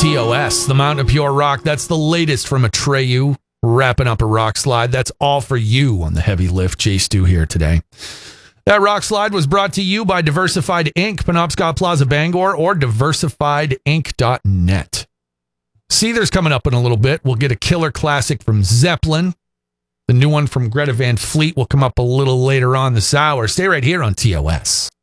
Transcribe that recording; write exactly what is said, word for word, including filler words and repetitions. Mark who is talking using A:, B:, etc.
A: T O S, the Mountain of Pure Rock. That's the latest from Atreyu, wrapping up a rock slide. That's all for you on the heavy lift. Jay Stu here today. That rock slide was brought to you by Diversified Incorporated, Penobscot Plaza, Bangor, or diversified inc dot net. Seether's coming up in a little bit. We'll get a killer classic from Zeppelin. The new one from Greta Van Fleet will come up a little later on this hour. Stay right here on T O S.